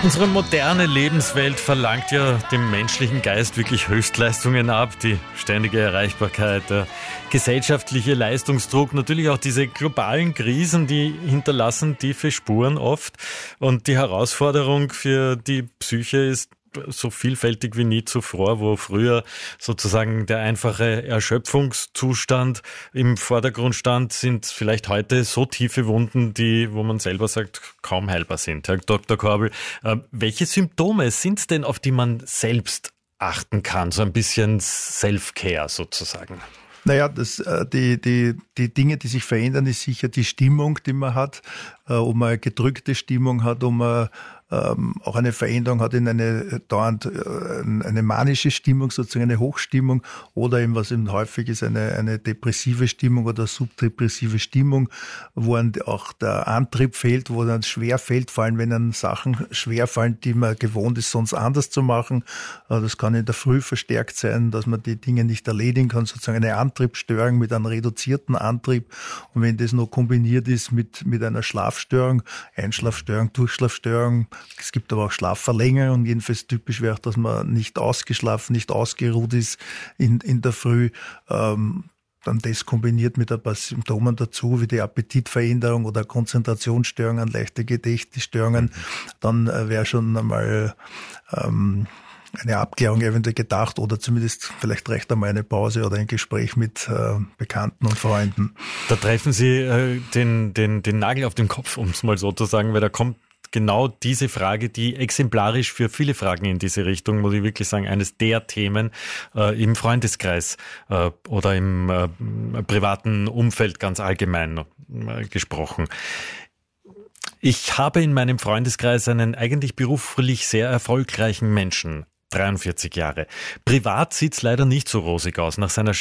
Unsere moderne Lebenswelt verlangt ja dem menschlichen Geist wirklich Höchstleistungen ab. Die ständige Erreichbarkeit, der gesellschaftliche Leistungsdruck, natürlich auch diese globalen Krisen, die hinterlassen tiefe Spuren oft. Und die Herausforderung für die Psyche ist so vielfältig wie nie zuvor, wo früher sozusagen der einfache Erschöpfungszustand im Vordergrund stand, sind vielleicht heute so tiefe Wunden, wo man selber sagt, kaum heilbar sind. Herr Dr. Korbel, welche Symptome sind es denn, auf die man selbst achten kann? So ein bisschen Self-Care sozusagen. Naja, die Dinge, die sich verändern, ist sicher die Stimmung, die man hat, ob man eine gedrückte Stimmung hat, ob man auch eine Veränderung hat in eine dauernd eine manische Stimmung, sozusagen eine Hochstimmung, oder eben, was eben häufig ist, eine depressive Stimmung oder subdepressive Stimmung, wo dann auch der Antrieb fehlt, wo dann schwer fällt, vor allem wenn dann Sachen schwer fallen, die man gewohnt ist, sonst anders zu machen. Das kann in der Früh verstärkt sein, dass man die Dinge nicht erledigen kann, sozusagen eine Antriebsstörung mit einem reduzierten Antrieb. Und wenn das noch kombiniert ist mit einer Schlafstörung, Einschlafstörung, Durchschlafstörung, es gibt aber auch Schlafverlängerung. Jedenfalls typisch wäre auch, dass man nicht ausgeschlafen, nicht ausgeruht ist in der Früh. Dann das kombiniert mit ein paar Symptomen dazu, wie die Appetitveränderung oder Konzentrationsstörungen, leichte Gedächtnisstörungen. Dann wäre schon einmal eine Abklärung eventuell gedacht, oder zumindest vielleicht reicht einmal eine Pause oder ein Gespräch mit Bekannten und Freunden. Da treffen Sie den Nagel auf den Kopf, um es mal so zu sagen, weil da kommt genau diese Frage, die exemplarisch für viele Fragen in diese Richtung, muss ich wirklich sagen, eines der Themen im Freundeskreis oder im privaten Umfeld ganz allgemein gesprochen. Ich habe in meinem Freundeskreis einen eigentlich beruflich sehr erfolgreichen Menschen, 43 Jahre. Privat sieht's leider nicht so rosig aus. Nach seiner